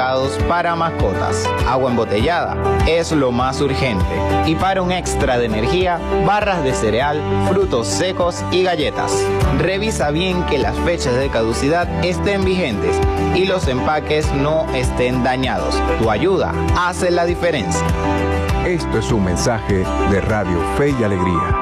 empacados para mascotas. Agua embotellada es lo más urgente. Y para un extra de energía, barras de cereal, frutos secos y galletas. Revisa bien que las fechas de caducidad estén vigentes y los empaques no estén dañados. Tu ayuda hace la diferencia. Esto es un mensaje de Radio Fe y Alegría.